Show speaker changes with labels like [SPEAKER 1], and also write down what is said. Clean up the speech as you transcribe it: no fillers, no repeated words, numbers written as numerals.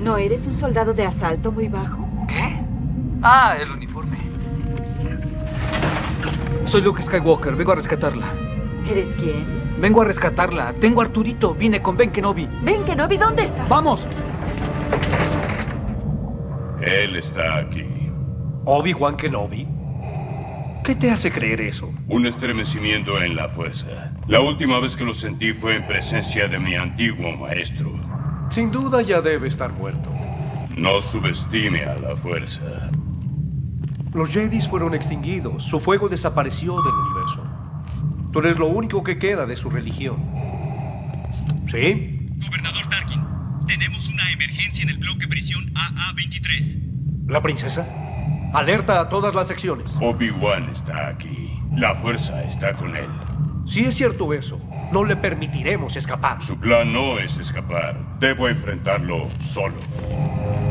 [SPEAKER 1] ¿No eres un soldado de asalto muy bajo?
[SPEAKER 2] ¿Qué? Ah, el uniforme. Soy Luke Skywalker, vengo a rescatarla.
[SPEAKER 1] ¿Eres quién?
[SPEAKER 2] Vengo a rescatarla. Tengo a Arturito, vine con Ben Kenobi.
[SPEAKER 1] ¿Ben Kenobi dónde está?
[SPEAKER 2] ¡Vamos!
[SPEAKER 3] Él está aquí.
[SPEAKER 4] ¿Obi-Wan Kenobi? ¿Qué te hace creer eso?
[SPEAKER 3] Un estremecimiento en la fuerza. La última vez que lo sentí fue en presencia de mi antiguo maestro.
[SPEAKER 4] Sin duda ya debe estar muerto.
[SPEAKER 3] No subestime a la fuerza.
[SPEAKER 4] Los Jedis fueron extinguidos. Su fuego desapareció del universo. Tú eres lo único que queda de su religión. ¿Sí?
[SPEAKER 5] Gobernador Tarkin, tenemos una emergencia en el bloque prisión AA-23.
[SPEAKER 4] ¿La princesa? Alerta a todas las secciones.
[SPEAKER 3] Obi-Wan está aquí. La fuerza está con él.
[SPEAKER 4] Si es cierto eso, no le permitiremos escapar.
[SPEAKER 3] Su plan no es escapar. Debo enfrentarlo solo.